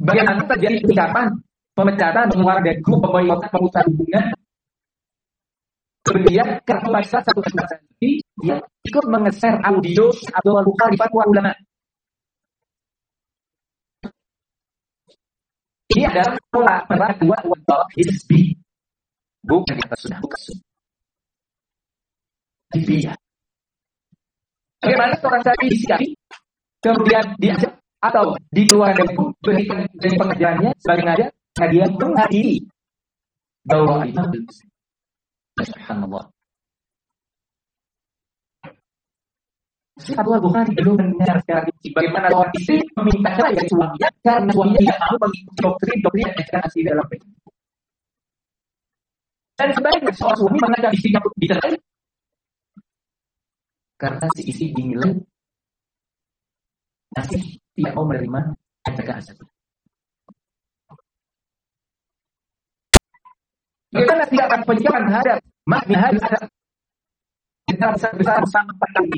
Bagaimana terjadi peningkatan, pemecatan, pengeluaran dari grup, pemboikotan, pemutusan hubungan. Kemudian karena membaca satu lagi, dia ikut mengeser audio atau luka di fatwa ulama. Ini adalah pola perlakuan untuk hizbi. Bukan di atas sunnah, bukan sunnah. Hizbiyah. Bagaimana seorang sapi disikapi, kemudian diajak atau dikeluarkan dari grup, berikan dari pengajarannya sebagai ngajar, karena dia menghadiri daurah imam. Subhanallah. Fatwa Bukhari belum mendengar secara rinci bagaimana seorang istri meminta cerai dari suaminya karena suaminya tidak mau mengikuti doktrin ajaran asli dalam Islam. Dan sebaliknya seorang suami mengajak istrinya untuk dicerai karena si istri dinilai masih tidak mau menerima ajakan asli. Bagaimana tidak akan penjelasan terhadap makna hadis kita besar bersama petani.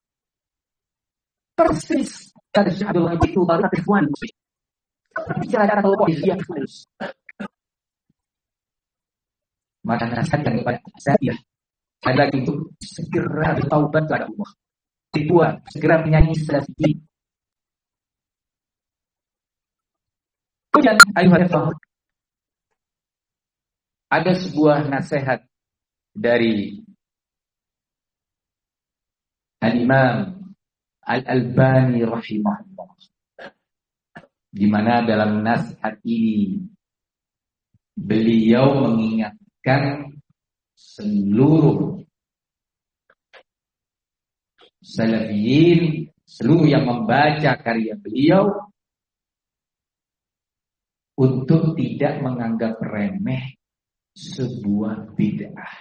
Persis kata Syekh Abdul Wahid itu baru ikhwan. Bicara cara posisi yang halus. Maka nasihatkan kepada saya adalah untuk segera bertaubat kepada Allah. Kedua, segera menyanyi selesai. Kemudian ayuhal ada sebuah nasihat dari Al-Imam Al-Albani rahimahullah, di mana dalam nasihat ini beliau mengingatkan seluruh salafiyin, seluruh yang membaca karya beliau untuk tidak menganggap remeh sebuah bid'ah,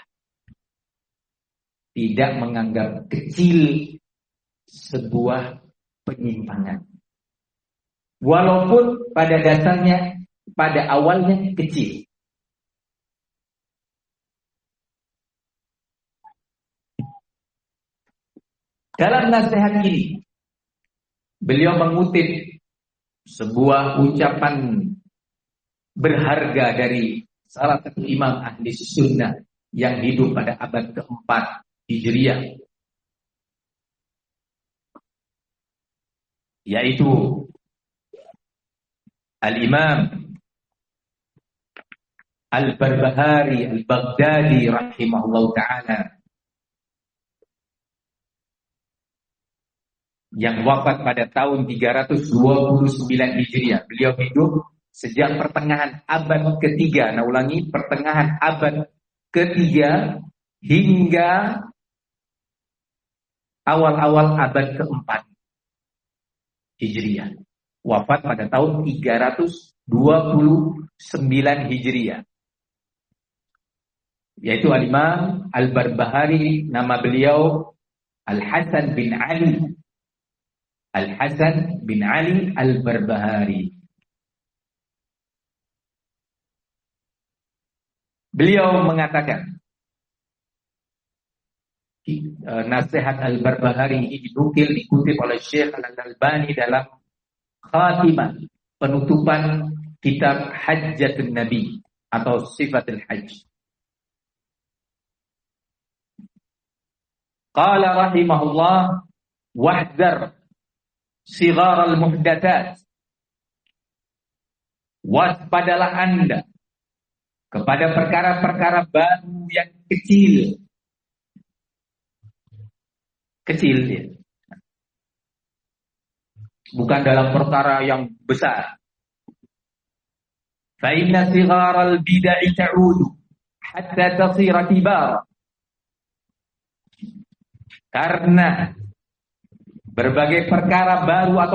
tidak menganggap kecil sebuah penyimpangan, walaupun pada dasarnya, pada awalnya kecil. Dalam nasihat ini, beliau mengutip sebuah ucapan berharga dari salah satu imam ahli sunnah yang hidup pada abad keempat Hijriah, yaitu Al-Imam Al-Barbahari Al-Baghdadi rahimahullah ta'ala, yang wafat pada tahun 329 Hijriah. Beliau hidup sejak pertengahan abad ketiga, pertengahan abad ketiga hingga awal-awal abad keempat Hijriah. Wafat pada tahun 329 Hijriah. Yaitu Al-Imam Al-Barbahari, nama beliau Al-Hasan bin Ali. Al-Hasan bin Ali Al-Barbahari. Beliau mengatakan, nasihat Al-Barbahari ini dikutip oleh Syekh Al-Albani dalam khatimah, penutupan kitab Hajjatun Nabi atau Sifatul Hajj. Qala rahimahullah, wahdar sighar al-muhdatsat. Waspadalah Anda kepada perkara-perkara baru yang kecil. Kecil ya. Bukan dalam perkara yang besar. Fa inna sighar al-bid'ah ta'udu hatta tasira kibar. Karena berbagai perkara baru atau